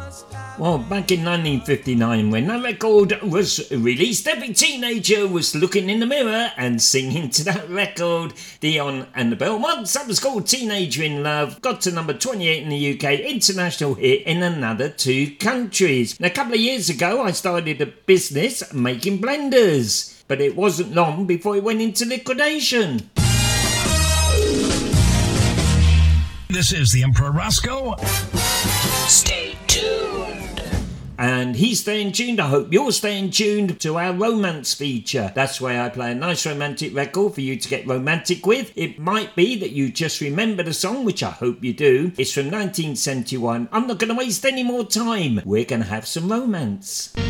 Well, back in 1959, when that record was released, every teenager was looking in the mirror and singing to that record. Dion and the Belmonts, that was called Teenager in Love, got to number 28 in the UK, international hit in another 2 countries. Now, a couple of years ago, I started a business making blenders, but it wasn't long before it went into liquidation. This is the Emperor Roscoe. Stay tuned. And he's staying tuned. I hope you're staying tuned to our romance feature. That's where I play a nice romantic record for you to get romantic with. It might be that you just remember the song, which I hope you do. It's from 1971. I'm not going to waste any more time. We're going to have some romance.